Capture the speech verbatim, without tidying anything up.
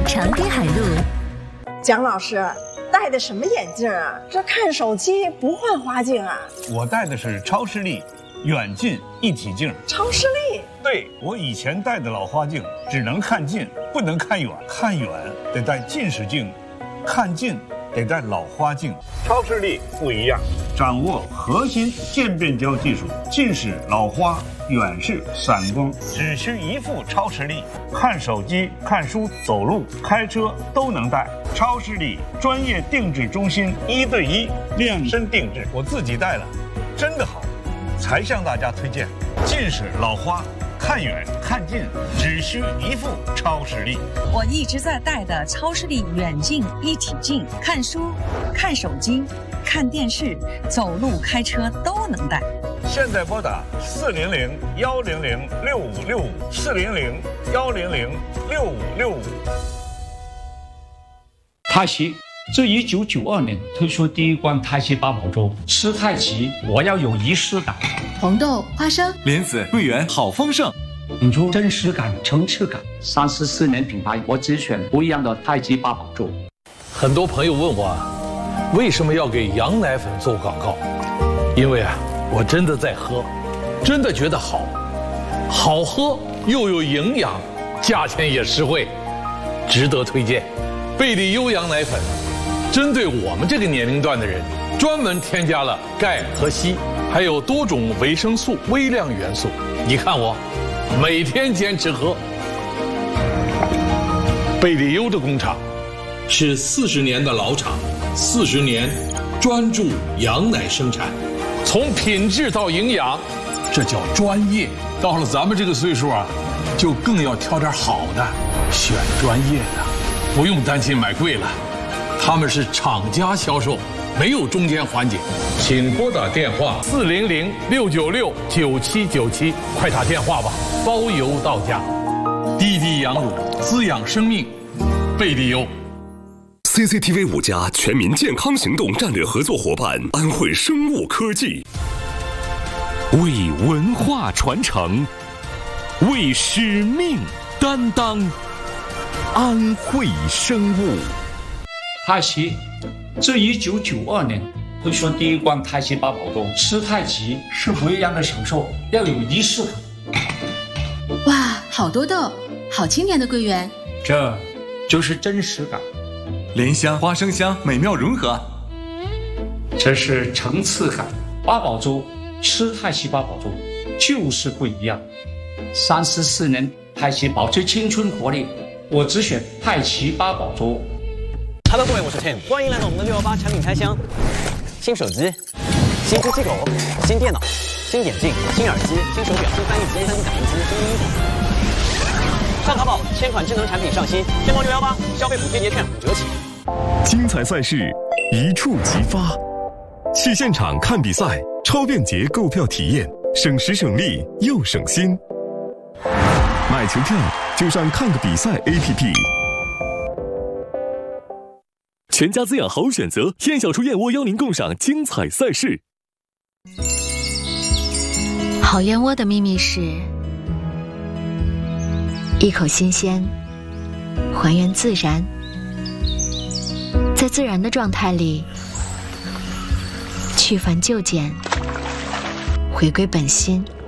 长滨海路。 蒋老师戴的什么眼镜啊？这看手机不换花镜啊？ 我戴的是超视力远近一体镜。 超视力？ 对，我以前戴的老花镜只能看近，不能看远，看远得戴近视镜，看近得戴老花镜。超视力不一样，掌握核心渐变焦技术，近视、老花、远视、散光，只需一副超视力，看手机、看书、走路、开车都能戴。超视力专业定制中心，一对一量身定制，我自己戴了，真的好，才向大家推荐。近视、老花，看远看近只需一副超视力。 我一直在戴的超视力远近一体镜，看书、看手机、看电视、走路、开车都能戴。 现在拨打四零零幺零零六五六五四零零幺零零六五六五。 太极自一九九二年推出第一罐太极八宝粥，吃太极我要有仪式感。 红豆、花生、 莲子、桂圆，好丰盛， 引出真实感、层次感。三十四年品牌，我只选不一样的太极八宝粥。 很多朋友问我，为什么要给羊奶粉做广告？因为啊，我真的在喝，真的觉得好，好喝又有营养，价钱也实惠，值得推荐。贝利优羊奶粉，针对我们这个年龄段的人，专门添加了钙和硒，还有多种维生素、微量元素。你看我，每天坚持喝。贝利优的工厂是四十年的老厂，四十年专注羊奶生产，从品质到营养，这叫专业。到了咱们这个岁数啊，就更要挑点好的，选专业的。不用担心买贵了，他们是厂家销售，没有中间环节。请拨打电话四零零六九六九七九七，快打电话吧，包邮到家。滴滴羊乳滋养生命，贝利优。 C C T V 五家全民健康行动战略合作伙伴安徽生物科技， 为文化传承，为使命担当。安徽生物。 太极自一九九二年推出第一罐太极八宝粥，吃太极是不一样的享受，要有仪式感。 哇，好多豆，好清甜的桂圆， 这就是真实感。 莲香、花生香美妙融合， 这是层次感。八宝粥，吃太极八宝粥就是不一样。三十四年太极保持青春活力，我只选太极八宝粥。 Hello， 各位，我是 Tim， 欢迎来到我们的六一八产品开箱。新手机、新呼吸口、新电脑、新眼镜、新耳机、新手表、新翻译机、新打印机、新衣服。上淘宝，千款智能产品上新，天猫六一八消费补贴节券五折起。 精彩赛事一触即发，去现场看比赛，超便捷购票体验，省时省力又省心。买球票就上看个比赛 A P P。全家滋养好选择，燕小厨燕窝邀您共赏精彩赛事。 好燕窝的秘密是一口新鲜，还原自然，在自然的状态里去繁就简，回归本心。